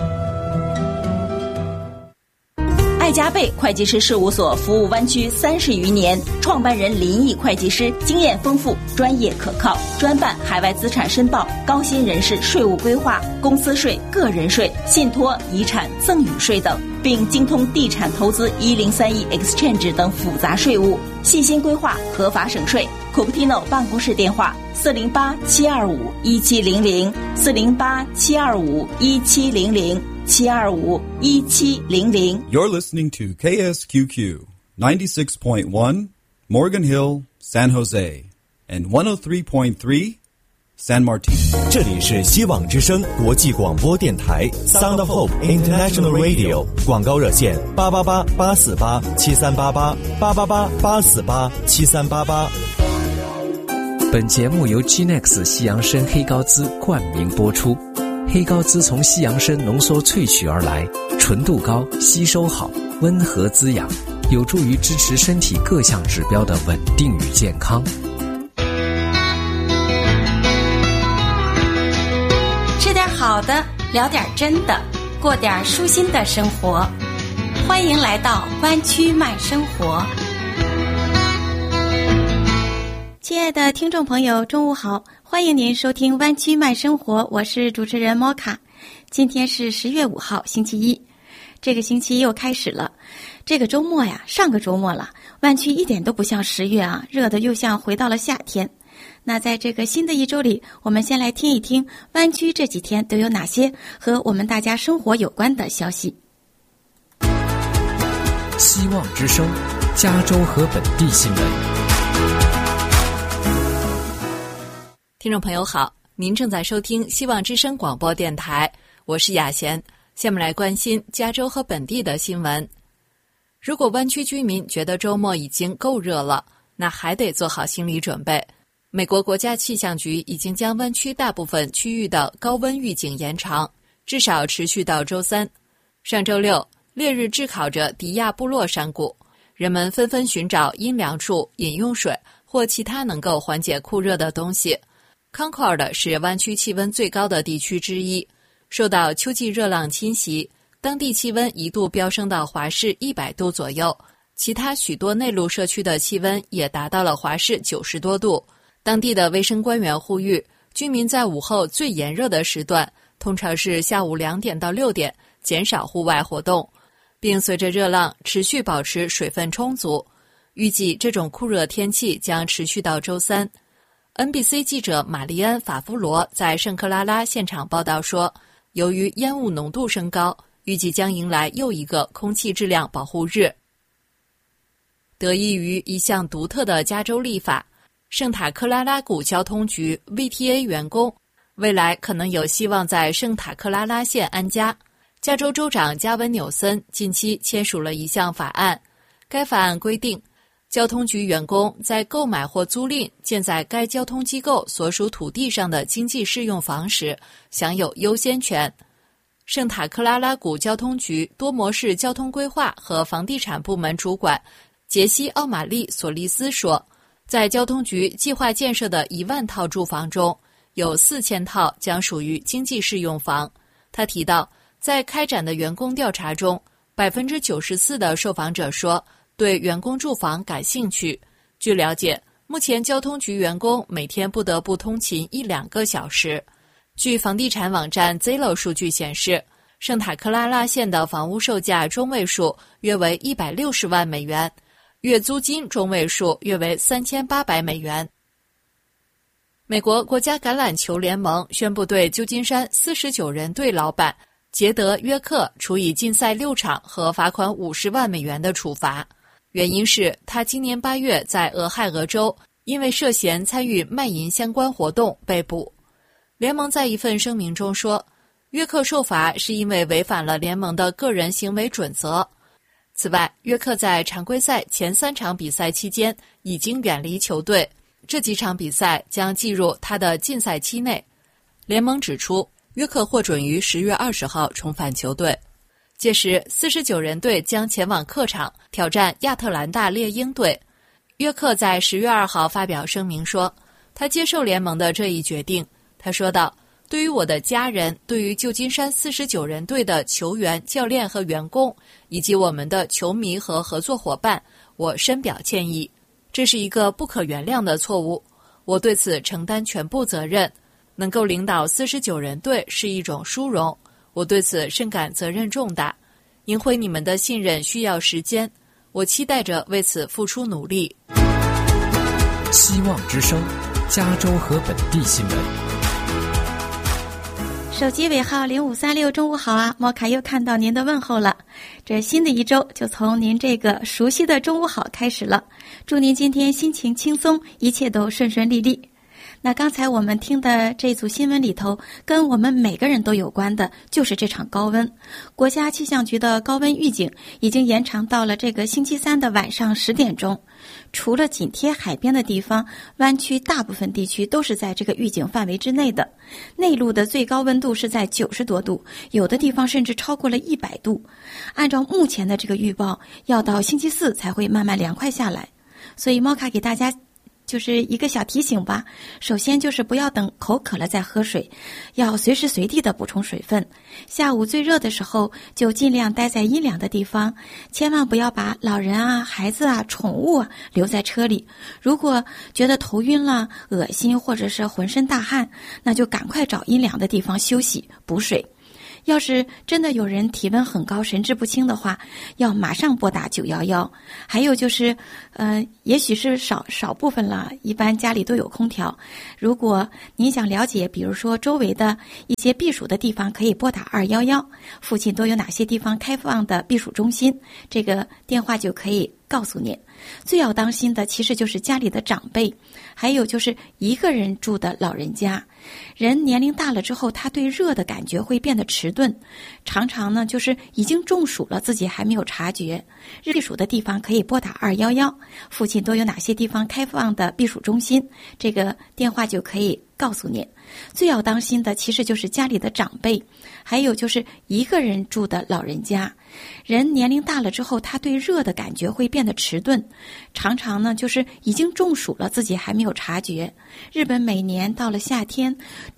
爱加倍会计师事务所服务湾区三十余年，创办人林毅会计师经验丰富，专业可靠，专办海外资产申报、高薪人士税务规划、公司税、个人税、信托、遗产、赠与税等，并精通地产投资一零三一 Exchange 等复杂税务，细心规划，合法省税。Cupertino 办公室电话四零八七二五一七零零四零八七二五一七零零七二五一七零零。 You're listening to K S Q Q ninety-six point one Morgan Hill, San Jose, and one oh three point three San Martin。 这里是希望之声国际广播电台 Sound of Hope International Radio， 广告热线八八八八四八七三八八八八八八四八七三八八。 本节目由 G N E X 西洋参黑高滋冠名播出。黑高滋从西洋参浓缩萃取而来，纯度高，吸收好，温和滋养，有助于支持身体各项指标的稳定与健康。 吃点好的，聊点真的，过点舒心的生活。欢迎来到湾区慢生活。亲爱的听众朋友，中午好，欢迎您收听湾区慢生活，我是主持人莫卡。今天是十月五号，星期一，这个星期又开始了。这个周末呀，上个周末了，湾区一点都不像十月啊，热的又像回到了夏天。那在这个新的一周里，我们先来听一听湾区这几天都有哪些和我们大家生活有关的消息。 希望之声，加州和本地新闻。 听众朋友好，您正在收听希望之声广播电台，我是雅贤。下面来关心加州和本地的新闻。如果湾区居民觉得周末已经够热了，那还得做好心理准备。美国国家气象局已经将湾区大部分区域的高温预警延长，至少持续到周三。上周六，烈日炙烤着迪亚部落山谷，人们纷纷寻找阴凉处饮用水或其他能够缓解酷热的东西。Concord 是湾区气温最高的地区之一，受到秋季热浪侵袭，当地气温一度飙升到华氏一百度左右，其他许多内陆社区的气温也达到了华氏九十多度。当地的卫生官员呼吁，居民在午后最炎热的时段，通常是下午两点到六点，减少户外活动，并随着热浪持续保持水分充足。预计这种酷热天气将持续到周三。N B C 记者玛丽安·法夫罗在圣克拉拉现场报道说，由于烟雾浓度升高，预计将迎来又一个空气质量保护日。得益于一项独特的加州立法，圣塔克拉拉谷交通局 V T A 员工未来可能有希望在圣塔克拉拉县安家。加州州长加文·纽森近期签署了一项法案，该法案规定，交通局员工在购买或租赁建在该交通机构所属土地上的经济适用房时，享有优先权。圣塔克拉拉谷交通局多模式交通规划和房地产部门主管杰西·奥马利·索利斯说，在交通局计划建设的一万套住房中，有四千套将属于经济适用房。他提到，在开展的员工调查中， 百分之九十四 的受访者说对员工住房感兴趣。据了解，目前交通局员工每天不得不通勤一两个小时。据房地产网站 Zillow 数据显示，圣塔克拉拉县的房屋售价中位数约为一百六十万美元，月租金中位数约为三千八百美元。美国国家橄榄球联盟宣布对旧金山四十九人队老板杰德·约克处以禁赛六场和罚款五十万美元的处罚，原因是他今年八月在俄亥俄州因为涉嫌参与卖淫相关活动被捕。联盟在一份声明中说，约克受罚是因为违反了联盟的个人行为准则。此外，约克在常规赛前三场比赛期间已经远离球队，这几场比赛将计入他的禁赛期内。联盟指出，约克获准于十月二十号重返球队，届时四十九人队将前往客场挑战亚特兰大猎鹰队。约克在十月二号发表声明说，他接受联盟的这一决定。他说道，对于我的家人，对于旧金山四十九人队的球员、教练和员工，以及我们的球迷和合作伙伴，我深表歉意。这是一个不可原谅的错误，我对此承担全部责任。能够领导四十九人队是一种殊荣，我对此深感责任重大。赢回你们的信任需要时间，我期待着为此付出努力。 希望之声，加州和本地新闻。 手机尾号零五三六，中午好啊，莫卡又看到您的问候了。这新的一周就从您这个熟悉的中午好开始了，祝您今天心情轻松，一切都顺顺利利。 那刚才我们听的这组新闻里头，跟我们每个人都有关的就是这场高温。国家气象局的高温预警已经延长到了这个星期三的晚上十点钟。除了紧贴海边的地方，湾区大部分地区都是在这个预警范围之内的。内陆的最高温度是在九十多度，有的地方甚至超过了一百度。按照目前的这个预报，要到星期四才会慢慢凉快下来。所以猫卡给大家就是一个小提醒吧，首先就是不要等口渴了再喝水，要随时随地的补充水分。下午最热的时候就尽量待在阴凉的地方，千万不要把老人啊、孩子啊、宠物啊留在车里。如果觉得头晕了、恶心或者是浑身大汗，那就赶快找阴凉的地方休息补水。要是真的有人体温很高、神志不清的话，要马上拨打九一一。还有就是，呃，也许是少少部分了，一般家里都有空调。如果您想了解，比如说周围的一些避暑的地方，可以拨打二一一。附近都有哪些地方开放的避暑中心？这个电话就可以告诉您。最要当心的其实就是家里的长辈，还有就是一个人住的老人家。人年龄大了之后，他对热的感觉会变得迟钝，常常呢就是已经中暑了，自己还没有察觉。避暑的地方可以拨打二一一，附近都有哪些地方开放的避暑中心？这个电话就可以告诉您。最要当心的其实就是家里的长辈，还有就是一个人住的老人家。人年龄大了之后，他对热的感觉会变得迟钝，常常呢就是已经中暑了，自己还没有察觉。日本每年到了夏天